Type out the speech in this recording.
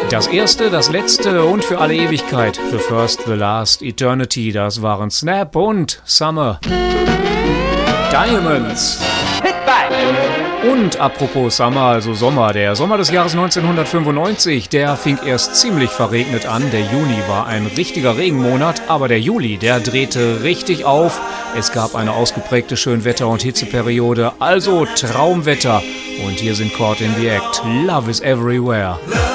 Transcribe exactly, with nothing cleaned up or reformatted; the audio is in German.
Das erste, das letzte und für alle Ewigkeit. The First, The Last, Eternity, das waren Snap und Summer. Diamonds. Und apropos Summer, also Sommer, der Sommer des Jahres neunzehnhundertfünfundneunzig, der fing erst ziemlich verregnet an. Der Juni war ein richtiger Regenmonat, aber der Juli, der drehte richtig auf. Es gab eine ausgeprägte Schönwetter- und Hitzeperiode, also Traumwetter. Und hier sind Caught in the Act. Love is everywhere.